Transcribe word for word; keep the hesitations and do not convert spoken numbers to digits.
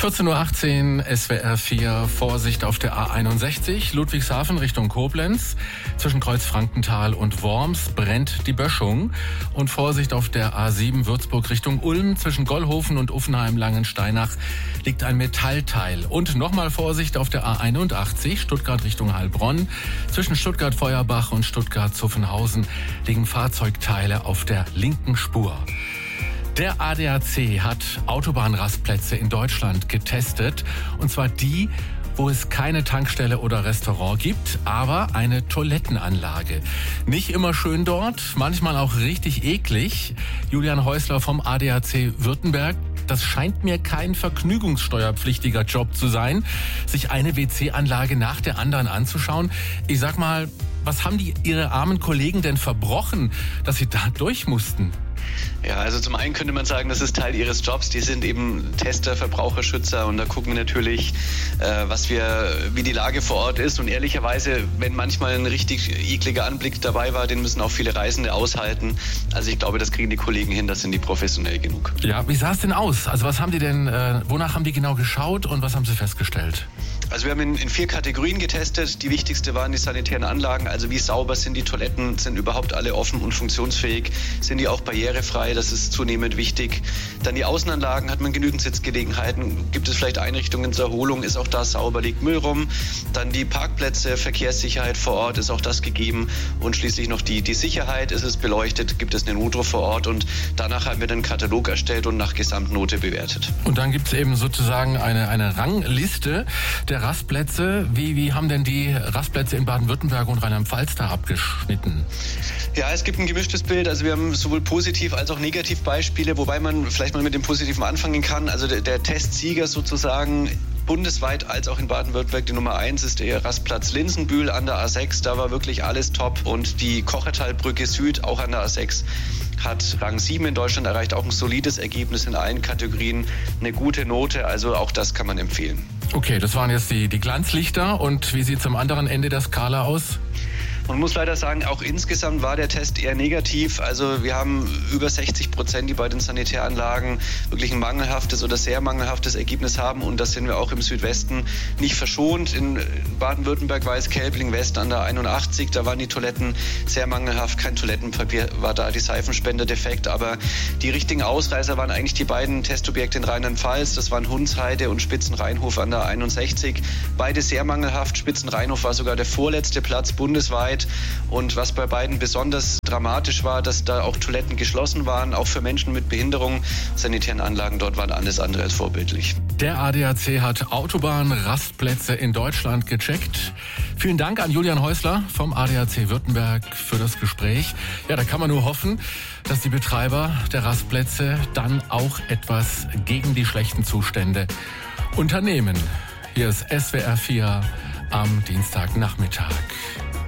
vierzehn Uhr achtzehn, S W R vier, Vorsicht auf der A einundsechzig, Ludwigshafen Richtung Koblenz. Zwischen Kreuzfrankenthal und Worms brennt die Böschung. Und Vorsicht auf der A sieben, Würzburg Richtung Ulm. Zwischen Gollhofen und Uffenheim-Langensteinach liegt ein Metallteil. Und nochmal Vorsicht auf der A einundachtzig, Stuttgart Richtung Heilbronn. Zwischen Stuttgart-Feuerbach und Stuttgart-Zuffenhausen liegen Fahrzeugteile auf der linken Spur. Der A D A C hat Autobahnrastplätze in Deutschland getestet. Und zwar die, wo es keine Tankstelle oder Restaurant gibt, aber eine Toilettenanlage. Nicht immer schön dort, manchmal auch richtig eklig. Julian Häusler vom A D A C Württemberg. Das scheint mir kein vergnügungssteuerpflichtiger Job zu sein, sich eine W C-Anlage nach der anderen anzuschauen. Ich sag mal, was haben die Ihre armen Kollegen denn verbrochen, dass sie da durch mussten? Ja, also zum einen könnte man sagen, das ist Teil ihres Jobs. Die sind eben Tester, Verbraucherschützer und da gucken wir natürlich, äh, was wir, wie die Lage vor Ort ist. Und ehrlicherweise, wenn manchmal ein richtig ekliger Anblick dabei war, den müssen auch viele Reisende aushalten. Also ich glaube, das kriegen die Kollegen hin, das sind die professionell genug. Ja, wie sah es denn aus? Also was haben die denn, äh, wonach haben die genau geschaut und was haben sie festgestellt? Also wir haben in, in vier Kategorien getestet. Die wichtigste waren die sanitären Anlagen, also wie sauber sind die Toiletten, sind überhaupt alle offen und funktionsfähig, sind die auch barrierefrei, das ist zunehmend wichtig. Dann die Außenanlagen, hat man genügend Sitzgelegenheiten, gibt es vielleicht Einrichtungen zur Erholung, ist auch da sauber, liegt Müll rum. Dann die Parkplätze, Verkehrssicherheit vor Ort, ist auch das gegeben. Und schließlich noch die, die Sicherheit, ist es beleuchtet, gibt es einen Notruf vor Ort und danach haben wir den Katalog erstellt und nach Gesamtnote bewertet. Und dann gibt es eben sozusagen eine, eine Rangliste der Rastplätze. Wie, wie haben denn die Rastplätze in Baden-Württemberg und Rheinland-Pfalz da abgeschnitten? Ja, es gibt ein gemischtes Bild. Also wir haben sowohl Positiv- als auch Negativbeispiele, wobei man vielleicht mal mit dem Positiven anfangen kann. Also der, der Testsieger sozusagen bundesweit als auch in Baden-Württemberg die Nummer eins ist der Rastplatz Linsenbühl an der A sechs. Da war wirklich alles top. Und die Kochertalbrücke Süd, auch an der A sechs, hat Rang sieben in Deutschland erreicht. Auch ein solides Ergebnis in allen Kategorien. Eine gute Note, also auch das kann man empfehlen. Okay, das waren jetzt die, die Glanzlichter. Und wie sieht es am anderen Ende der Skala aus? Man muss leider sagen, auch insgesamt war der Test eher negativ. Also wir haben über sechzig Prozent, die bei den Sanitäranlagen wirklich ein mangelhaftes oder sehr mangelhaftes Ergebnis haben. Und das sind wir auch im Südwesten nicht verschont. In Baden-Württemberg war es Kelbling West an der einundachtzig. Da waren die Toiletten sehr mangelhaft. Kein Toilettenpapier war da, die Seifenspender defekt. Aber die richtigen Ausreißer waren eigentlich die beiden Testobjekte in Rheinland-Pfalz. Das waren Hunsheide und Spitzenrheinhof an der einundsechzig. Beide sehr mangelhaft. Spitzenrheinhof war sogar der vorletzte Platz bundesweit. Und was bei beiden besonders dramatisch war, dass da auch Toiletten geschlossen waren, auch für Menschen mit Behinderung. Sanitären Anlagen dort waren alles andere als vorbildlich. Der A D A C hat Autobahnrastplätze in Deutschland gecheckt. Vielen Dank an Julian Häusler vom A D A C Württemberg für das Gespräch. Ja, da kann man nur hoffen, dass die Betreiber der Rastplätze dann auch etwas gegen die schlechten Zustände unternehmen. Hier ist S W R vier am Dienstagnachmittag.